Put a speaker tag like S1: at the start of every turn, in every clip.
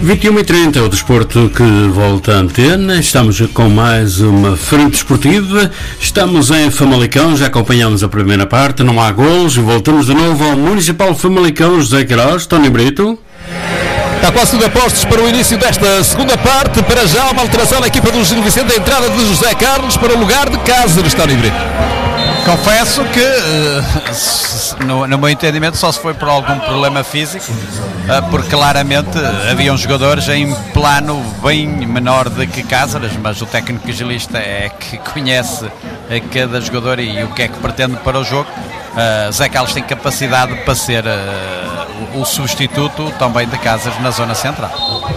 S1: 21h30 é o desporto que volta à antena. Estamos com mais uma frente esportiva. Estamos em Famalicão, já acompanhamos a primeira parte, não há golos. Voltamos de novo ao Municipal Famalicão. José Queiroz, Tony Brito.
S2: Está quase tudo a postos para o início desta segunda parte. Para já uma alteração na equipa do Gil Vicente, a entrada de José Carlos para o lugar de Cáceres, Tony Brito.
S3: Confesso que, no meu entendimento, só se foi por algum problema físico, porque claramente haviam jogadores em plano bem menor do que Cáceres, mas o técnico gilista é que conhece a cada jogador e o que é que pretende para o jogo. Zé Carlos tem capacidade para ser o substituto também de Cáceres na zona central.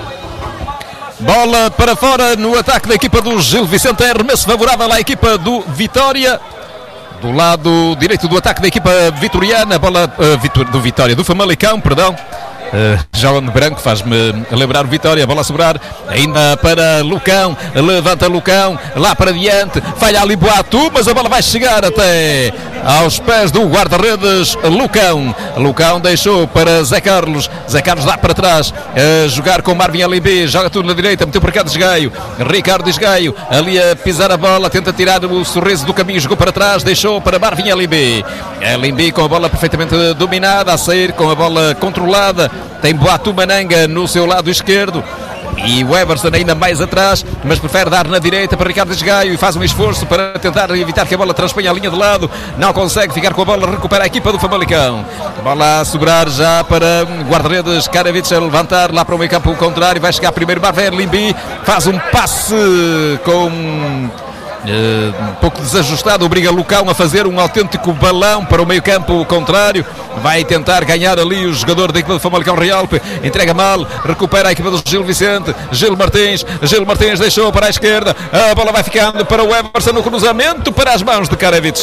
S2: Bola para fora no ataque da equipa do Gil Vicente, é arremesso favorável à equipa do Vitória. Do lado direito do ataque da equipa vitoriana, bola do Vitória, do Famalicão, perdão. João Branco faz-me lembrar o Vitória, bola a sobrar, ainda para Lucão, levanta Lucão, lá para diante, falha ali Boatu, mas a bola vai chegar até aos pés do guarda-redes Lucão. Lucão deixou para Zé Carlos dá para trás, jogar com Marvin Alimbi, joga tudo na direita, meteu para cá Desgaio, Ricardo Desgaio, ali a pisar a bola, tenta tirar o sorriso do caminho, jogou para trás, deixou para Marvin Alimbi. Alimbi com a bola perfeitamente dominada, a sair com a bola controlada. Tem Boatu Mananga no seu lado esquerdo e o Everson ainda mais atrás, mas prefere dar na direita para Ricardo Desgaio e faz um esforço para tentar evitar que a bola transponha a linha de lado. Não consegue ficar com a bola, recupera a equipa do Famalicão. Bola a sobrar já para guarda-redes Karavic a levantar lá para o meio campo contrário. Vai chegar primeiro Marvin Limbi, faz um passe com... um pouco desajustado, obriga Lucão a fazer um autêntico balão para o meio campo contrário, vai tentar ganhar ali o jogador da equipa do Famalicão Realpe, entrega mal, recupera a equipa do Gil Vicente, Gil Martins deixou para a esquerda, a bola vai ficando para o Everson no cruzamento para as mãos de Karavic.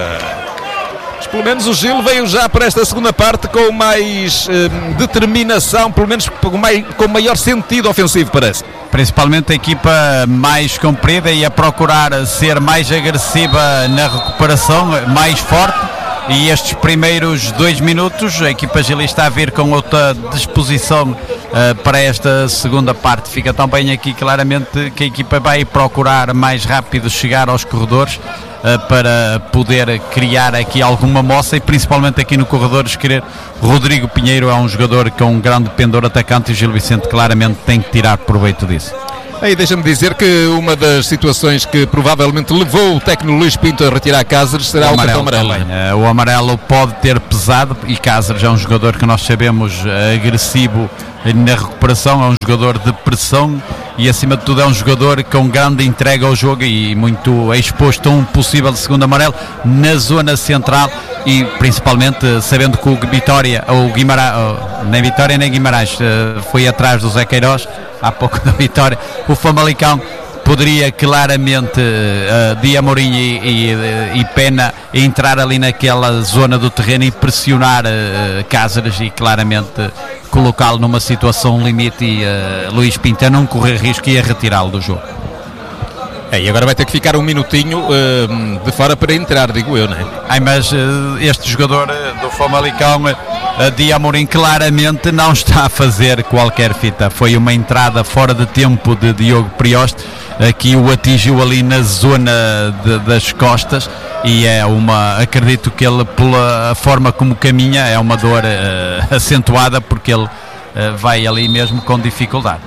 S2: Pelo menos o Gil veio já para esta segunda parte com mais determinação, pelo menos com maior sentido ofensivo, parece.
S3: Principalmente a equipa mais comprida e a procurar ser mais agressiva na recuperação, mais forte. E estes primeiros 2 minutos a equipa gilista a vir com outra disposição para esta segunda parte. Fica também aqui claramente que a equipa vai procurar mais rápido chegar aos corredores para poder criar aqui alguma moça, e principalmente aqui no corredor esquerdo. Rodrigo Pinheiro é um jogador com um grande pendor atacante e o Gil Vicente claramente tem que tirar proveito disso.
S2: Aí deixa-me dizer que uma das situações que provavelmente levou o técnico Luís Pinto a retirar Cáceres será o cartão amarelo.
S3: O amarelo pode ter pesado, e Cáceres é um jogador que nós sabemos agressivo na recuperação, é um jogador de pressão e acima de tudo é um jogador com grande entrega ao jogo e muito exposto a um possível segundo amarelo na zona central, e principalmente sabendo que o Vitória, ou Guimarães, nem Vitória nem Guimarães, foi atrás do Zé Queiroz há pouco da Vitória, o Famalicão poderia claramente Di Amorim e Pena entrar ali naquela zona do terreno e pressionar Cáceres e claramente colocá-lo numa situação limite, e Luís Pinto a não correr risco e a retirá-lo do jogo.
S2: E agora vai ter que ficar um minutinho de fora para entrar, digo eu, não é?
S3: Mas este jogador do Famalicão, Di Amorim, claramente não está a fazer qualquer fita. Foi uma entrada fora de tempo de Diogo Prioste, que o atingiu ali na zona das costas, e acredito que ele, pela forma como caminha, é uma dor acentuada, porque ele vai ali mesmo com dificuldade.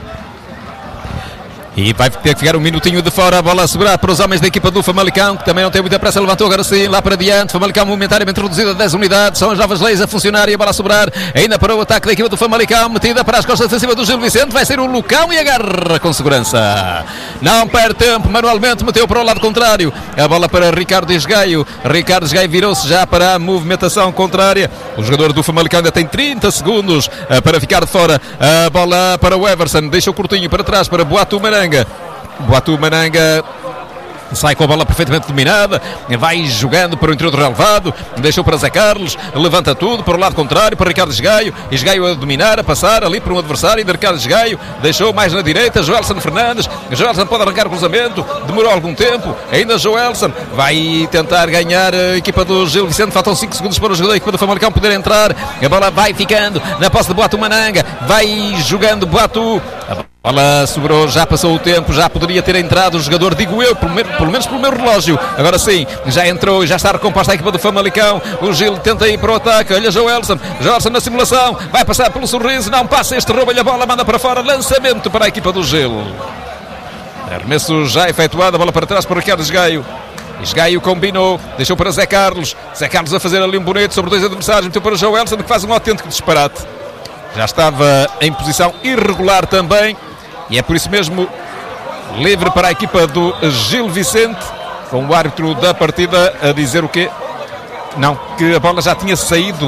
S2: E vai ter que ficar um minutinho de fora, a bola a sobrar para os homens da equipa do Famalicão, que também não tem muita pressa, levantou agora sim, lá para diante, Famalicão momentaneamente reduzido a 10 unidades, são as novas leis a funcionar e a bola a sobrar, ainda para o ataque da equipa do Famalicão, metida para as costas defensivas do Gil Vicente, vai ser o Lucão e agarra com segurança. Não perde tempo, manualmente meteu para o lado contrário, a bola para Ricardo Desgaio virou-se já para a movimentação contrária, o jogador do Famalicão ainda tem 30 segundos para ficar de fora, a bola para o Everson, deixa o curtinho para trás para Boatu Mananga sai com a bola perfeitamente dominada, vai jogando para o interior do relevado, deixou para Zé Carlos, levanta tudo para o lado contrário, para Ricardo Esgaio a dominar, a passar ali para um adversário de Ricardo Esgaio, deixou mais na direita, Joelson Fernandes, Joelson pode arrancar o cruzamento, demorou algum tempo, ainda Joelson, vai tentar ganhar a equipa do Gil Vicente, faltam 5 segundos para o jogador da equipa do Famalicão poder entrar, a bola vai ficando na posse de Boatu Mananga, vai jogando Boatu, a bola sobrou, já passou o tempo, já poderia ter entrado o jogador, digo eu, pelo menos pelo meu relógio. Agora sim, já entrou, já está recomposta a equipa do Famalicão. O Gil tenta ir para o ataque, olha Joelson na simulação, vai passar pelo Sorriso, não passa, este rouba-lhe a bola, manda para fora, lançamento para a equipa do Gil. Arremesso já efetuado, a bola para trás para o Ricardo Esgaio combinou, deixou para Zé Carlos a fazer ali um bonito sobre 2 adversários, meteu para Joelson que faz um autêntico disparate. Já estava em posição irregular também. E é por isso mesmo livre para a equipa do Gil Vicente, com o árbitro da partida a dizer o quê? Não, que a bola já tinha saído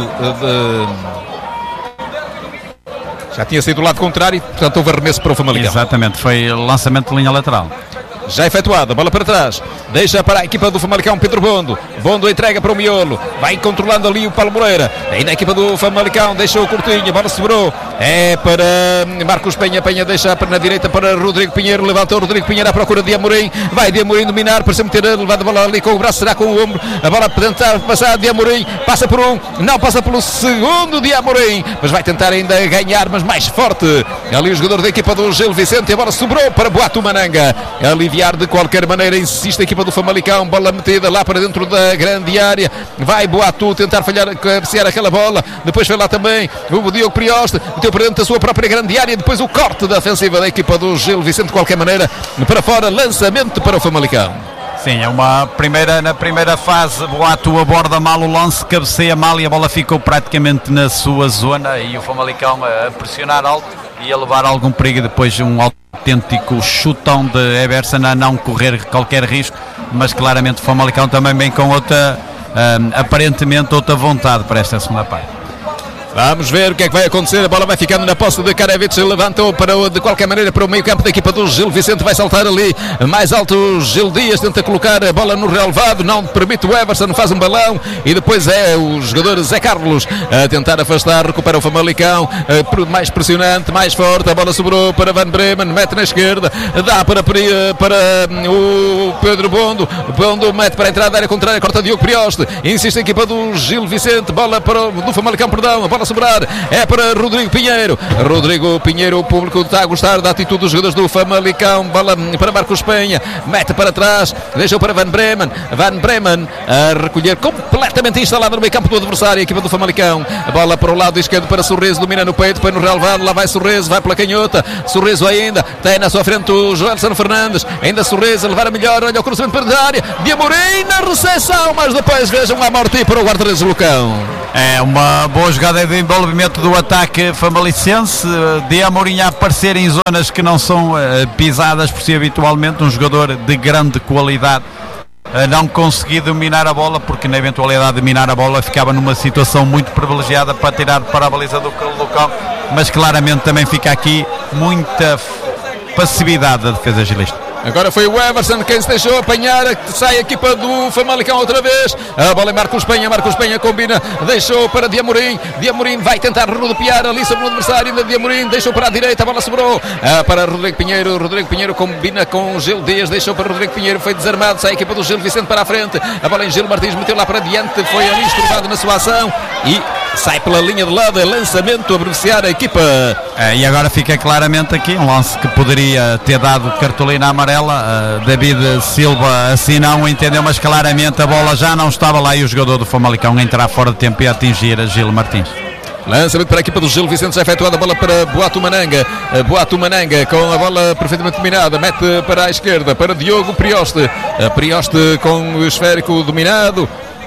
S2: do lado contrário, portanto houve arremesso para o Famalicão.
S3: Exatamente, foi lançamento de linha lateral.
S2: Já efetuado, a bola para trás, deixa para a equipa do Famalicão Pedro Bondo entrega para o miolo, vai controlando ali o Paulo Moreira, ainda a equipa do Famalicão, deixou o curtinho, a bola sobrou, é para Marcos Penha deixa na direita para Rodrigo Pinheiro, levantou Rodrigo Pinheiro à procura de Amorim, vai de Amorim dominar, parece-me ter levado a bola ali com o braço, será com o ombro, a bola para tentar passar de Amorim, passa por um, não passa pelo segundo de Amorim, mas vai tentar ainda ganhar, mas mais forte, ali o jogador da equipa do Gil Vicente, a bola sobrou para Boatu Mananga, aliviar de qualquer maneira, insiste a equipa do Famalicão, bola metida lá para dentro da grande área, vai Boatu tentar cabecear aquela bola, depois foi lá também o Diogo Prioste, meteu para dentro da sua própria grande área, depois o corte da ofensiva da equipa do Gil Vicente, de qualquer maneira, para fora, lançamento para o Famalicão.
S3: Sim, é na primeira fase, Boatu aborda mal o lance, cabeceia mal e a bola ficou praticamente na sua zona e o Famalicão a pressionar alto e a levar algum perigo, depois um autêntico chutão de Everson a não correr qualquer risco, mas claramente o Famalicão também vem com aparentemente outra vontade para esta segunda parte.
S2: Vamos ver o que é que vai acontecer. A bola vai ficando na posse de Karavic. Levantou de qualquer maneira para o meio campo da equipa do Gil Vicente. Vai saltar ali mais alto o Gil Dias. Tenta colocar a bola no relevado. Não permite o Everson. Faz um balão. E depois é o jogador Zé Carlos a tentar afastar. Recupera o Famalicão. Mais pressionante, mais forte. A bola sobrou para Van Bremen. Mete na esquerda. Dá para o Pedro Bondo. Bondo mete para a entrada da área contrária. Corta Diogo Prioste. Insiste a equipa do Gil Vicente. Bola do Famalicão, perdão. A bola a sobrar é para Rodrigo Pinheiro, o público está a gostar da atitude dos jogadores do Famalicão, bola para Marcos Penha, mete para trás, deixou para Van Bremen a recolher completamente instalado no meio campo do adversário, a equipa do Famalicão, a bola para o lado esquerdo para Sorriso, domina no peito, põe no relevado, lá vai Sorriso, vai pela canhota, Sorriso ainda, tem na sua frente o Joelson Fernandes, ainda Sorriso a levar a melhor, olha o cruzamento para a área, de Amorim na recepção, mas depois vejam a morte para o guarda-redes Lucão.
S3: É uma boa jogada de envolvimento do ataque famalicense, de Amorim a aparecer em zonas que não são pisadas por si habitualmente, um jogador de grande qualidade a não conseguir dominar a bola, porque na eventualidade de dominar a bola ficava numa situação muito privilegiada para tirar para a baliza do Lucão, mas claramente também fica aqui muita passividade da defesa gilista.
S2: Agora foi o Everson quem se deixou apanhar, sai a equipa do Famalicão outra vez, a bola é Marcos Penha combina, deixou para de Amorim vai tentar rodopiar ali sobre o adversário, de Amorim deixou para a direita, a bola sobrou para Rodrigo Pinheiro combina com Gil Dias, deixou para Rodrigo Pinheiro, foi desarmado, sai a equipa do Gil Vicente para a frente, a bola em Gil Martins, meteu lá para diante, foi ali escrevado na sua ação e sai pela linha de lado, é lançamento a beneficiar a equipa.
S3: E agora fica claramente aqui um lance que poderia ter dado cartolina amarela, David Silva assim não entendeu, mas claramente a bola já não estava lá e o jogador do Famalicão entrar fora de tempo e atingir a Gil Martins.
S2: Lançamento para a equipa do Gil Vicente, já efetuada a bola para Boatu Mananga com a bola perfeitamente dominada, mete para a esquerda para Diogo Prioste com o esférico dominado.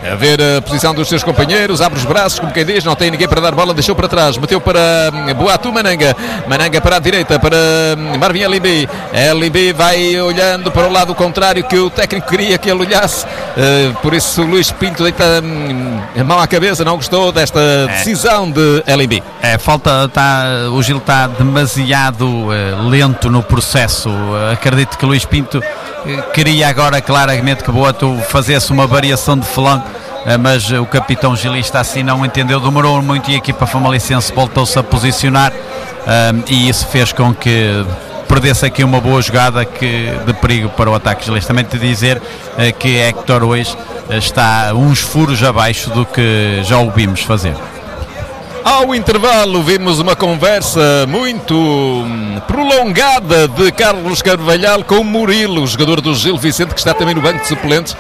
S2: a ver a posição dos seus companheiros, abre os braços, como quem diz, não tem ninguém para dar bola, deixou para trás, meteu para Boatu Mananga para a direita, para Marvin Elimbi. Elimbi vai olhando para o lado contrário que o técnico queria que ele olhasse, por isso o Luís Pinto deita a mão à cabeça, não gostou desta decisão de Elimbi.
S3: O Gil está demasiado lento no processo. Acredito que Luís Pinto queria agora claramente que Boatu fizesse uma variação de flanco, mas o capitão gilista assim não entendeu, demorou muito e a equipa famalicense voltou-se a posicionar, e isso fez com que perdesse aqui uma boa jogada de perigo para o ataque gilista. Também te dizer que Héctor hoje está uns furos abaixo do que já o vimos fazer.
S2: Ao intervalo vimos uma conversa muito prolongada de Carlos Carvalhal com Murilo, jogador do Gil Vicente, que está também no banco de suplentes,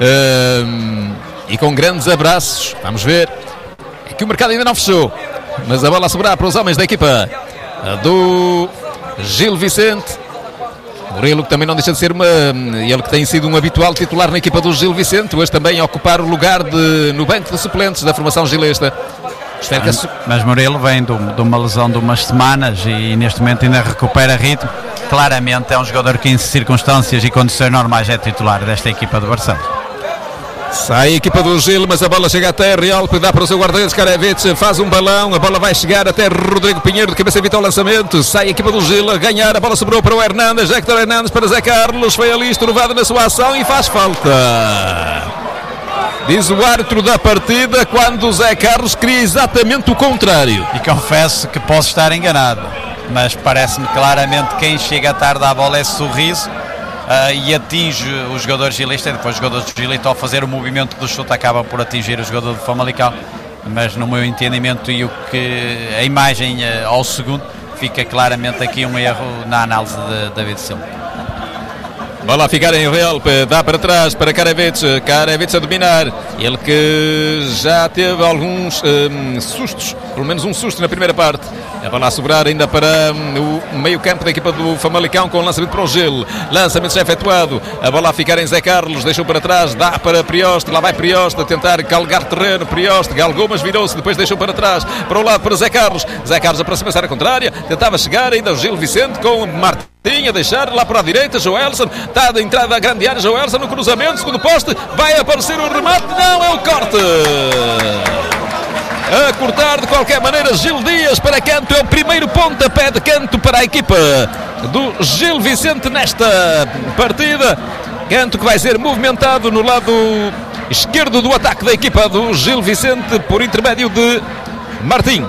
S2: e com grandes abraços. Vamos ver, é que o mercado ainda não fechou, mas a bola a sobrar para os homens da equipa do Gil Vicente. Murilo, que também não deixa de ser ele que tem sido um habitual titular na equipa do Gil Vicente, hoje também a ocupar o lugar no banco de suplentes da formação gilesta.
S3: Mas Murilo vem de uma lesão de umas semanas e neste momento ainda recupera ritmo. Claramente é um jogador que em circunstâncias e condições normais é titular desta equipa de Barcelos.
S2: Sai a equipa do Gil, mas a bola chega até Real, dá para o seu guarda-redes Karevich, faz um balão, a bola vai chegar até Rodrigo Pinheiro, de cabeça evita o lançamento. Sai a equipa do Gil a ganhar, a bola sobrou para o Hernández, Héctor Hernández para Zé Carlos, foi ali estourado na sua ação e faz falta. Diz o árbitro da partida, quando o Zé Carlos queria exatamente o contrário.
S3: E confesso que posso estar enganado, mas parece-me claramente que quem chega tarde à bola é Sorriso, e atinge o jogador gilista, e depois o jogador gilista, ao fazer o movimento do chute, acaba por atingir o jogador do Famalicão. Mas no meu entendimento e a imagem ao segundo, fica claramente aqui um erro na análise de David Silva.
S2: Bola a ficar em Real, dá para trás para Karevich a dominar, ele que já teve alguns sustos, pelo menos um susto na primeira parte. A bola a sobrar ainda para o meio campo da equipa do Famalicão, com o lançamento para o Gil, lançamento já efetuado, a bola a ficar em Zé Carlos, deixou para trás, dá para Prioste, lá vai Prioste a tentar galgar terreno, Prioste galgou mas virou-se, depois deixou para trás, para o lado para Zé Carlos aproxima-se à área contrária, tentava chegar ainda o Gil Vicente com Martins a deixar lá para a direita, Joelson, está da entrada da grande área, Joelson no cruzamento, segundo poste, vai aparecer o remate, não, é o corte. A cortar de qualquer maneira Gil Dias para canto, é o primeiro pontapé de canto para a equipa do Gil Vicente nesta partida. Canto que vai ser movimentado no lado esquerdo do ataque da equipa do Gil Vicente por intermédio de Martim.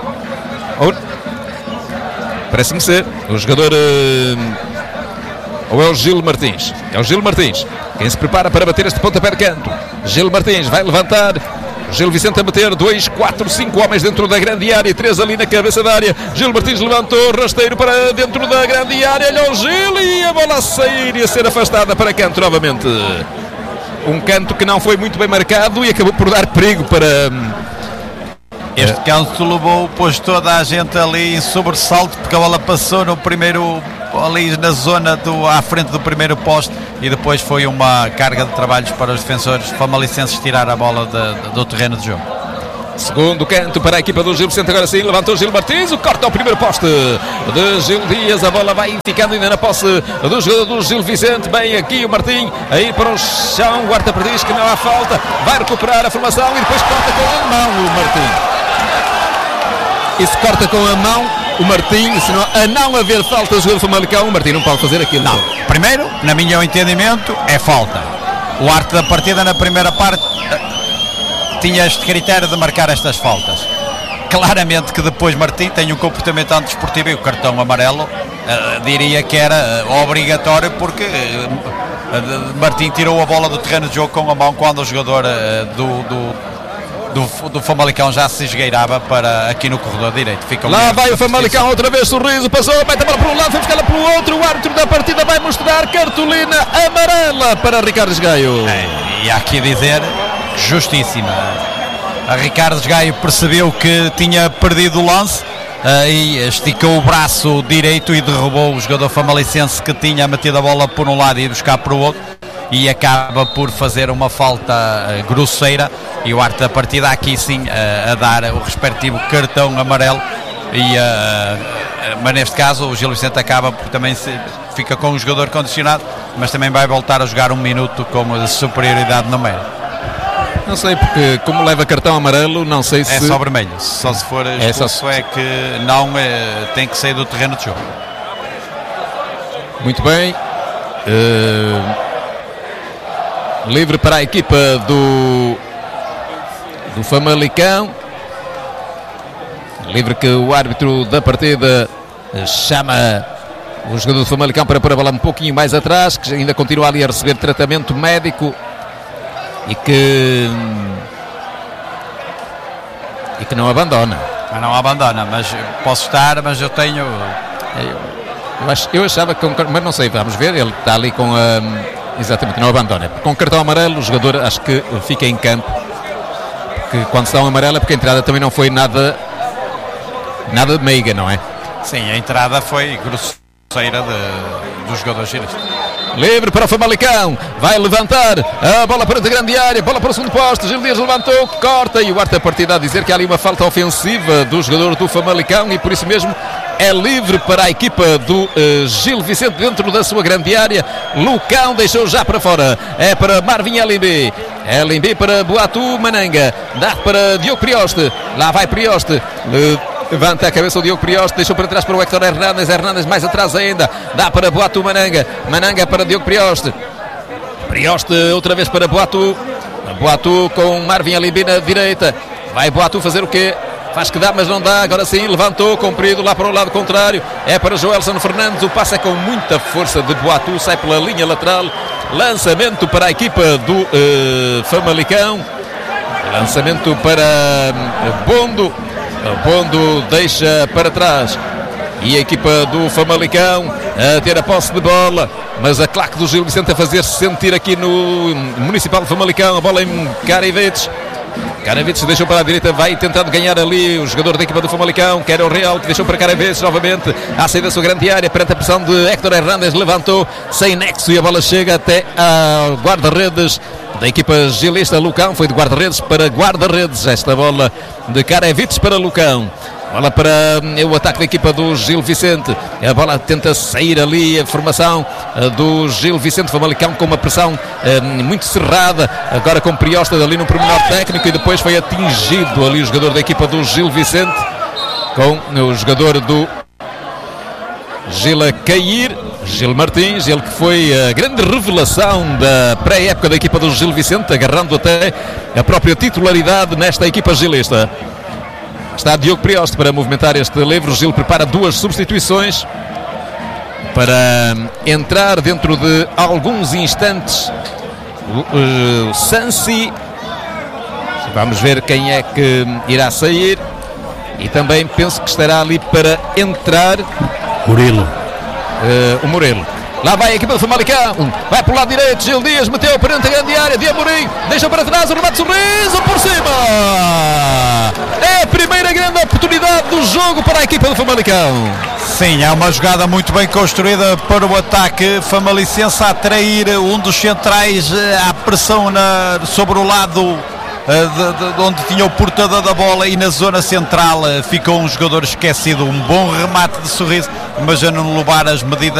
S2: Parece-me ser o jogador, ou é o Gil Martins? É o Gil Martins quem se prepara para bater este pontapé de canto. Gil Martins vai levantar, Gil Vicente a bater, 2, 4, 5 homens dentro da grande área, 3 ali na cabeça da área. Gil Martins levantou, rasteiro para dentro da grande área, olha o Gil e a bola a sair e a ser afastada para canto novamente. Um canto que não foi muito bem marcado e acabou por dar perigo para...
S3: Este canto levou, pôs toda a gente ali em sobressalto, porque a bola passou no primeiro, ali na zona à frente do primeiro poste, e depois foi uma carga de trabalhos para os defensores famalicenses tirar a bola do terreno de jogo.
S2: Segundo canto para a equipa do Gil Vicente, agora sim, levantou Gil Martins, o corte ao primeiro poste de Gil Dias, a bola vai ficando ainda na posse do jogador do Gil Vicente, bem aqui o Martim, a ir para o chão, o guarda-redes diz que não há falta, vai recuperar a formação e depois corta com a mão o Martim. E se corta com a mão o Martim, senão a não haver falta do jogador do Famalicão, o Martim não pode fazer aquilo.
S3: Não, primeiro, na minha entendimento, é falta. O arte da partida na primeira parte tinha este critério de marcar estas faltas. Claramente que depois Martim tem um comportamento antidesportivo e o cartão amarelo diria que era obrigatório, porque Martim tirou a bola do terreno de jogo com a mão quando o jogador do Famalicão já se esgueirava para aqui no corredor direito.
S2: Lá vai o Famalicão outra vez, Sorriso, passou, mete a bola para um lado, foi buscar pelo outro, o árbitro da partida vai mostrar cartolina amarela para Ricardo Gaio.
S3: E há aqui a dizer, justíssima. A Ricardo Gaio percebeu que tinha perdido o lance e esticou o braço direito e derrubou o jogador famalicense que tinha metido a bola por um lado e buscar para o outro. e acaba por fazer uma falta grosseira, e o árbitro da partida aqui sim a dar o respectivo cartão amarelo, mas neste caso o Gil Vicente acaba por também fica com o jogador condicionado, mas também vai voltar a jogar 1 minuto com superioridade numérica.
S2: Não sei, porque como leva cartão amarelo, não sei se...
S3: É só vermelho, só se for expulso é que não tem que sair do terreno de jogo.
S2: Muito bem. Livre para a equipa do Famalicão. Livre que o árbitro da partida chama o jogador do Famalicão para pôr a bola um pouquinho mais atrás, que ainda continua ali a receber tratamento médico e que não abandona.
S3: Não abandona, mas posso estar, mas eu tenho...
S2: Eu achava que, mas não sei, vamos ver, ele está ali com exatamente, não abandona. Com cartão amarelo, o jogador acho que fica em campo, porque quando se dá um amarelo é porque a entrada também não foi nada meiga, não é?
S3: Sim, a entrada foi grosseira dos jogadores gilistas.
S2: Livre para o Famalicão, vai levantar a bola para a grande área, bola para o segundo posto, Gil Dias levantou, corta, e o árbitro da partida a dizer que há ali uma falta ofensiva do jogador do Famalicão, e por isso mesmo é livre para a equipa do Gil Vicente dentro da sua grande área. Lucão deixou já para fora, é para Marvin Elimbi, Elimbi para Boatu Mananga, dá para Diogo Prioste, lá vai Prioste, levanta a cabeça o Diogo Prioste, deixou para trás para o Héctor Hernández, Hernández mais atrás ainda, dá para Boatu Mananga, Mananga para Diogo Prioste, Prioste outra vez para Boatu, Boatu com Marvin Elimbi na direita, vai Boatu fazer o quê? Faz que dá, mas não dá, agora sim, levantou, comprido lá para o lado contrário, é para Joelson Fernandes, o passe é com muita força de Boatu, sai pela linha lateral, lançamento para a equipa do Famalicão, lançamento para Bondo, Bondo deixa para trás, e a equipa do Famalicão a ter a posse de bola, mas a claque do Gil Vicente a fazer-se sentir aqui no Municipal de Famalicão, a bola em Caravetes, Caravetes deixou para a direita, vai tentando ganhar ali o jogador da equipa do Famalicão, que era o Real, que deixou para Caravetes novamente, à saída da sua grande área, perante a pressão de Héctor Hernández, levantou sem nexo e a bola chega até ao guarda-redes da equipa gilista. Lucão foi de guarda-redes para guarda-redes, esta bola de Caravetes para Lucão. Bola para o ataque da equipa do Gil Vicente. A bola tenta sair ali, a formação do Gil Vicente. Famalicão com uma pressão muito cerrada. Agora com Priosta ali no pormenor técnico, e depois foi atingido ali o jogador da equipa do Gil Vicente com o jogador do Gil a cair. Gil Martins, ele que foi a grande revelação da pré-época da equipa do Gil Vicente, agarrando até a própria titularidade nesta equipa gilista. Está Diogo Prioste para movimentar este livre. O Gil prepara 2 substituições para entrar dentro de alguns instantes o Sansi. Vamos ver quem é que irá sair, e também penso que estará ali para entrar
S1: Murilo.
S2: O Murilo. Lá vai a equipa do Famalicão, vai para o lado direito, Gil Dias meteu perante a grande área, de Amorim, deixa para trás o remate, sorriso por cima. É a primeira grande oportunidade do jogo para a equipa do Famalicão.
S3: Sim, é uma jogada muito bem construída para o ataque famalicense, a atrair um dos centrais à pressão sobre o lado de onde tinha o portador da bola, e na zona central ficou um jogador esquecido. Um bom remate de sorriso, mas a não levar as medidas